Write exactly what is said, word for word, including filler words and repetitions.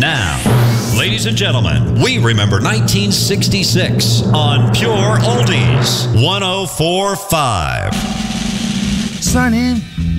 Now, ladies and gentlemen, we remember nineteen sixty-six on Pure Oldies one oh four point five. Sign in.